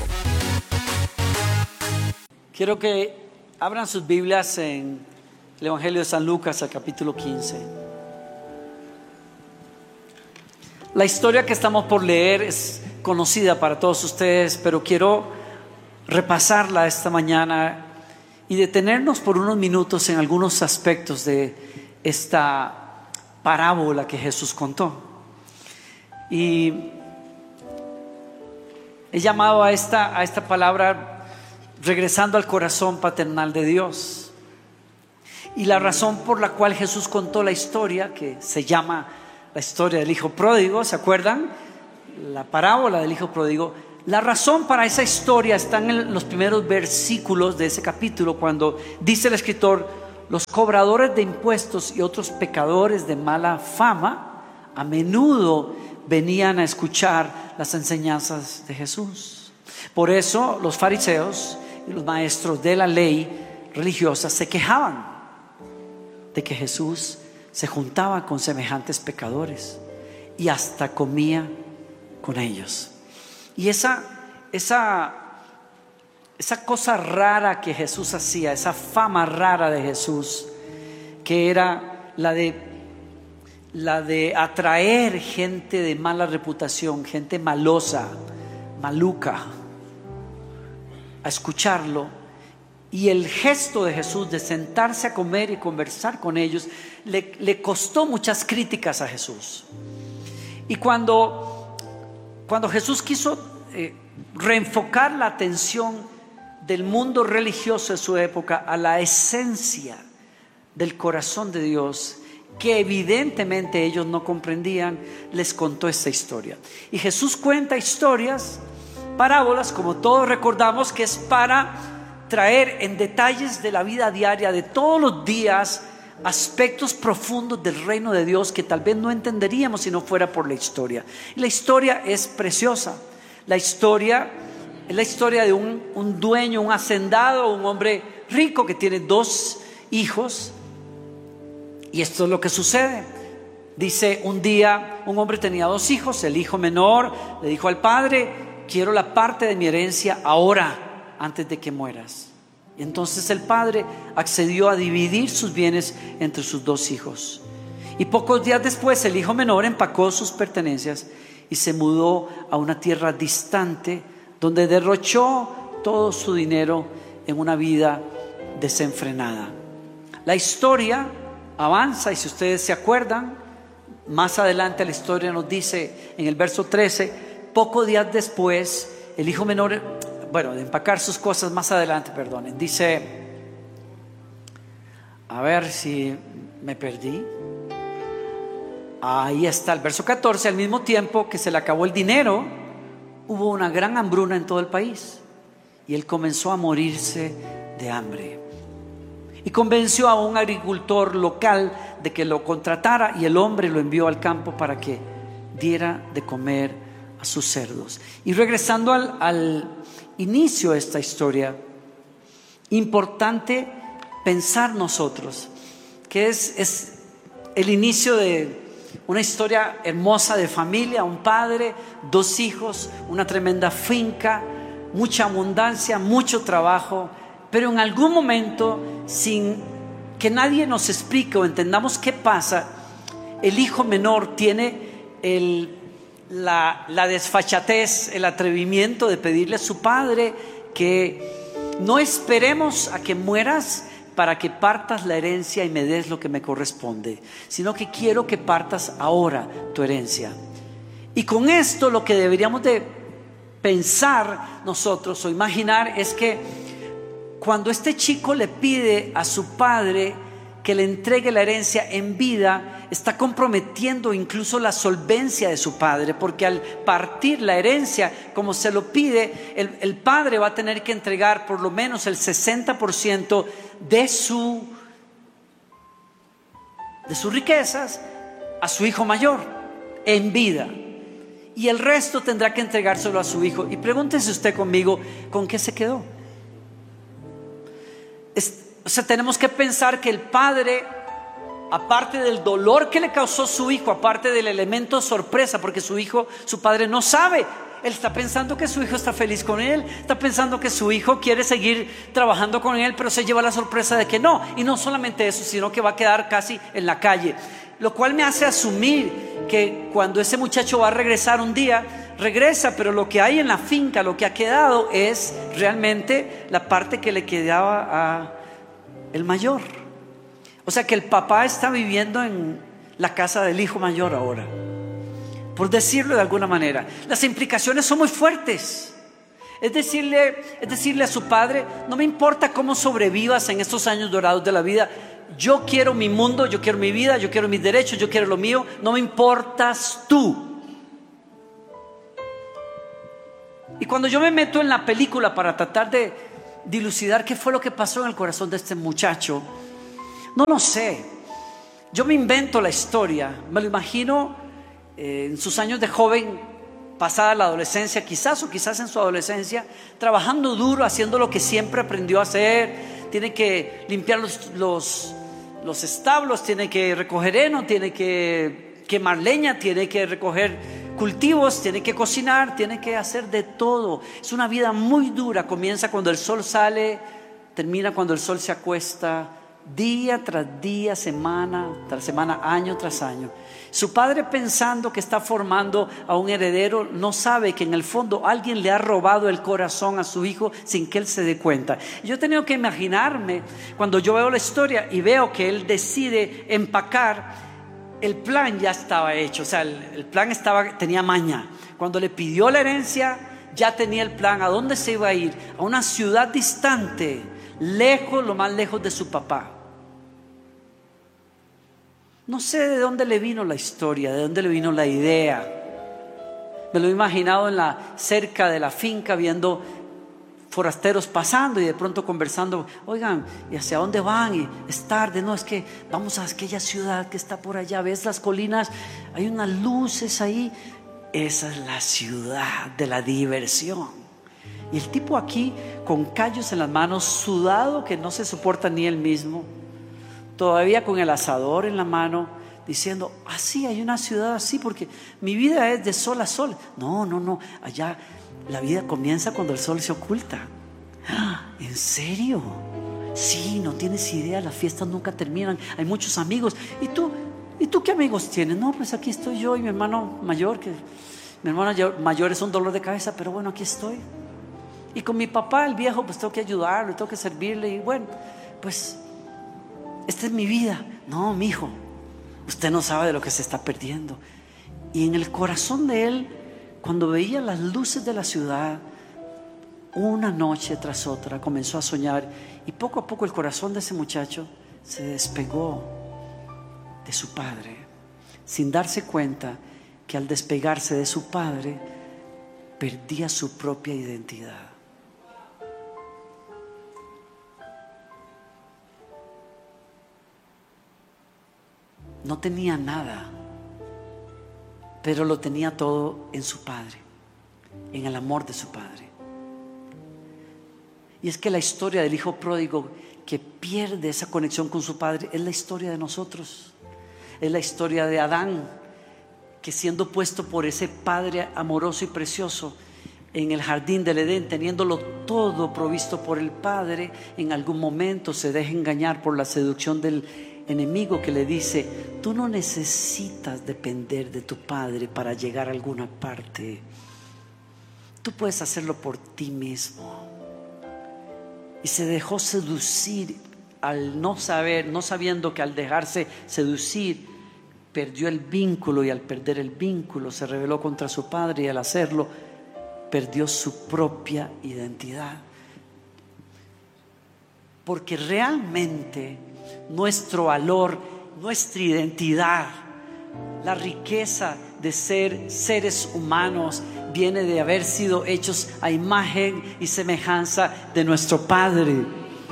Quiero que abran sus Biblias en el Evangelio de San Lucas, al capítulo quince. La historia que estamos por leer es conocida para todos ustedes, pero quiero repasarla esta mañana y detenernos por unos minutos en algunos aspectos de esta parábola que Jesús contó. Y he llamado a esta, a esta palabra regresando al corazón paternal de Dios. Y la razón por la cual Jesús contó la historia, que se llama la historia del hijo pródigo, ¿se acuerdan? La parábola del hijo pródigo. La razón para esa historia está en los primeros versículos de ese capítulo, cuando dice el escritor: los cobradores de impuestos y otros pecadores de mala fama a menudo venían a escuchar las enseñanzas de Jesús. Por eso los fariseos y los maestros de la ley religiosa se quejaban de que Jesús se juntaba con semejantes pecadores y hasta comía con ellos. Y esa, esa, esa cosa rara que Jesús hacía, esa fama rara de Jesús, que era la de, la de atraer gente de mala reputación, gente malosa, maluca, a escucharlo. Y el gesto de Jesús de sentarse a comer y conversar con ellos le, le costó muchas críticas a Jesús. Y cuando, cuando Jesús quiso eh, reenfocar la atención del mundo religioso de su época a la esencia del corazón de Dios, que evidentemente ellos no comprendían, les contó esta historia. Y Jesús cuenta historias, parábolas, como todos recordamos, que es para traer en detalles de la vida diaria de todos los días aspectos profundos del reino de Dios que tal vez no entenderíamos si no fuera por la historia. Y la historia es preciosa. La historia es la historia de un, un dueño, un hacendado, un hombre rico que tiene dos hijos. Y esto es lo que sucede. Dice, un día un hombre tenía dos hijos. El hijo menor le dijo al padre: quiero la parte de mi herencia ahora, antes de que mueras. Y entonces el padre accedió a dividir sus bienes entre sus dos hijos. Y pocos días después el hijo menor empacó sus pertenencias y se mudó a una tierra distante, donde derrochó todo su dinero en una vida desenfrenada. La historia avanza, y si ustedes se acuerdan, más adelante la historia nos dice en el verso trece: pocos días después el hijo menor, bueno, de empacar sus cosas, más adelante, perdonen, dice, a ver si me perdí, ahí está el verso catorce: al mismo tiempo que se le acabó el dinero, hubo una gran hambruna en todo el país, y él comenzó a morirse de hambre. Y convenció a un agricultor local de que lo contratara, y el hombre lo envió al campo para que diera de comer a sus cerdos. Y regresando al, al inicio de esta historia, importante pensar nosotros que es, es el inicio de una historia hermosa de familia, un padre, dos hijos, una tremenda finca, mucha abundancia, mucho trabajo. Pero en algún momento, sin que nadie nos explique o entendamos qué pasa, el hijo menor tiene el, la, la desfachatez, el atrevimiento de pedirle a su padre que no esperemos a que mueras para que partas la herencia y me des lo que me corresponde, sino que quiero que partas ahora tu herencia. Y con esto lo que deberíamos de pensar nosotros o imaginar es que cuando este chico le pide a su padre que le entregue la herencia en vida, está comprometiendo incluso la solvencia de su padre, porque al partir la herencia como se lo pide, el, el padre va a tener que entregar por lo menos el sesenta por ciento de su de sus riquezas a su hijo mayor en vida, y el resto tendrá que entregárselo a su hijo. Y pregúntese usted conmigo, ¿con qué se quedó? Es, o sea, tenemos que pensar que el padre, aparte del dolor que le causó su hijo, aparte del elemento sorpresa, porque su hijo, su padre no sabe, él está pensando que su hijo está feliz con él, está pensando que su hijo quiere seguir trabajando con él, pero se lleva la sorpresa de que no. Y no solamente eso, sino que va a quedar casi en la calle, lo cual me hace asumir que cuando ese muchacho va a regresar un día, regresa, pero lo que hay en la finca, lo que ha quedado es realmente la parte que le quedaba a el mayor. O sea que el papá está viviendo en la casa del hijo mayor ahora, por decirlo de alguna manera. Las implicaciones son muy fuertes. Es decirle, es decirle a su padre: no me importa cómo sobrevivas en estos años dorados de la vida, yo quiero mi mundo, yo quiero mi vida, yo quiero mis derechos, yo quiero lo mío, no me importas tú. Y cuando yo me meto en la película para tratar de dilucidar qué fue lo que pasó en el corazón de este muchacho, no lo sé. Yo me invento la historia, me lo imagino eh, en sus años de joven, pasada la adolescencia quizás, o quizás en su adolescencia, trabajando duro, haciendo lo que siempre aprendió a hacer. Tiene que limpiar los, los, los establos, tiene que recoger heno, tiene que quemar leña, tiene que recoger cultivos, tiene que cocinar, tiene que hacer de todo. Es una vida muy dura. Comienza cuando el sol sale, termina cuando el sol se acuesta, día tras día, semana tras semana, año tras año. Su padre, pensando que está formando a un heredero, no sabe que en el fondo alguien le ha robado el corazón a su hijo sin que él se dé cuenta. Yo he tenido que imaginarme cuando yo veo la historia y veo que él decide empacar. El plan ya estaba hecho, o sea, el, el plan estaba, tenía maña. Cuando le pidió la herencia, ya tenía el plan. ¿A dónde se iba a ir? A una ciudad distante, lejos, lo más lejos de su papá. No sé de dónde le vino la historia, de dónde le vino la idea. Me lo he imaginado en la, cerca de la finca, viendo forasteros pasando y de pronto conversando. Oigan, ¿y hacia dónde van? Y es tarde, no, es que vamos a aquella ciudad que está por allá. ¿Ves las colinas? Hay unas luces ahí. Esa es la ciudad de la diversión. Y el tipo aquí con callos en las manos, sudado que no se soporta ni él mismo, todavía con el asador en la mano, diciendo, así hay una ciudad así, porque mi vida es de sol a sol. No, no, no, allá la vida comienza cuando el sol se oculta. ¿En serio? Sí, no tienes idea, las fiestas nunca terminan, hay muchos amigos. ¿Y tú? ¿Y tú qué amigos tienes? No, pues aquí estoy yo y mi hermano mayor, que mi hermano mayor es un dolor de cabeza, pero bueno, aquí estoy. Y con mi papá, el viejo, pues tengo que ayudarlo, tengo que servirle. Y bueno, pues esta es mi vida. No, mi hijo, usted no sabe de lo que se está perdiendo. Y en el corazón de él, cuando veía las luces de la ciudad, una noche tras otra comenzó a soñar. Y poco a poco el corazón de ese muchacho se despegó de su padre, sin darse cuenta que al despegarse de su padre perdía su propia identidad. No tenía nada, pero lo tenía todo en su padre, en el amor de su padre. Y es que la historia del hijo pródigo que pierde esa conexión con su padre es la historia de nosotros. Es la historia de Adán, que siendo puesto por ese padre amoroso y precioso en el jardín del Edén, teniéndolo todo provisto por el padre, en algún momento se deja engañar por la seducción del enemigo, que le dice: tú no necesitas depender de tu padre para llegar a alguna parte, tú puedes hacerlo por ti mismo. Y se dejó seducir, al no saber, no sabiendo que al dejarse seducir perdió el vínculo, y al perder el vínculo se rebeló contra su padre, y al hacerlo perdió su propia identidad. Porque realmente nuestro valor, nuestra identidad, la riqueza de ser seres humanos viene de haber sido hechos a imagen y semejanza de nuestro Padre.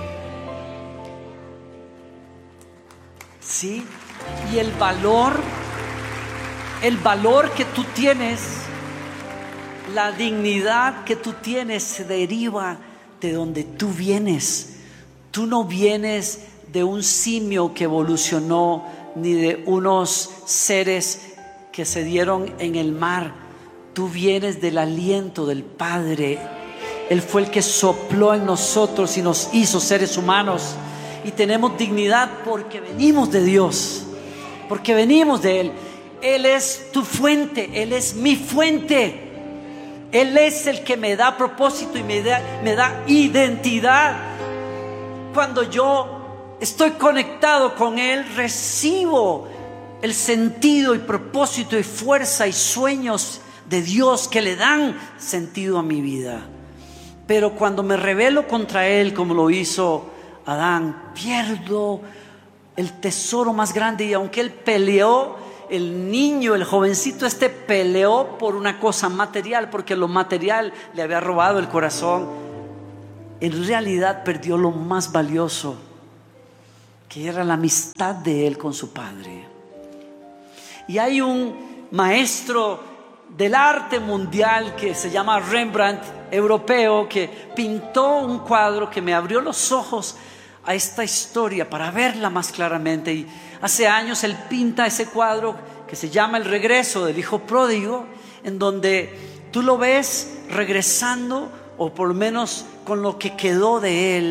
¿Sí? Y el valor, el valor que tú tienes, la dignidad que tú tienes, se deriva de donde tú vienes. Tú no vienes de un simio que evolucionó, ni de unos seres que se dieron en el mar. Tú vienes del aliento del Padre. Él fue el que sopló en nosotros y nos hizo seres humanos, y tenemos dignidad porque venimos de Dios, porque venimos de Él. Él es tu fuente, Él es mi fuente. Él es el que me da propósito y me da, me da identidad. Cuando yo estoy conectado con Él, recibo el sentido y propósito y fuerza y sueños de Dios que le dan sentido a mi vida. Pero cuando me rebelo contra Él, como lo hizo Adán, pierdo el tesoro más grande. Y aunque él peleó, el niño, el jovencito este peleó por una cosa material, porque lo material le había robado el corazón, en realidad perdió lo más valioso, que era la amistad de él con su padre. Y hay un maestro del arte mundial que se llama Rembrandt, europeo, que pintó un cuadro que me abrió los ojos a esta historia para verla más claramente. Y hace años él pinta ese cuadro que se llama El regreso del hijo pródigo, en donde tú lo ves regresando, o por lo menos con lo que quedó de él